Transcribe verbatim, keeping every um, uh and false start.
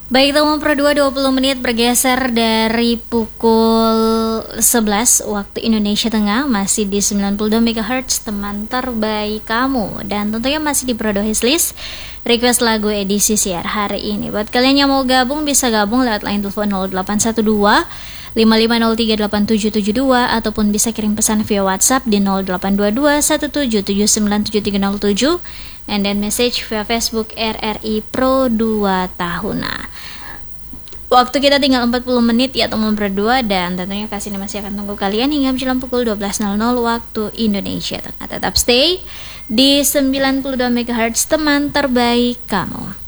Baik, teman Pro dua, dua puluh menit bergeser dari pukul sebelas waktu Indonesia Tengah, masih di sembilan puluh dua megahertz, teman terbaik kamu. Dan tentunya masih di Pro dua Hislist, request lagu edisi siar hari ini. Buat kalian yang mau gabung, bisa gabung lewat line telepon nol delapan satu dua lima lima nol tiga delapan tujuh tujuh dua ataupun bisa kirim pesan via WhatsApp di nol delapan dua dua satu tujuh tujuh sembilan tujuh tiga nol tujuh and then message via Facebook R R I Pro dua Tahuna. Waktu kita tinggal empat puluh menit ya teman berdua, dan tentunya Kasih masih akan tunggu kalian hingga menjelang pukul dua belas nol nol waktu Indonesia Tengah. Tetap stay di sembilan puluh dua megahertz, teman terbaik kamu.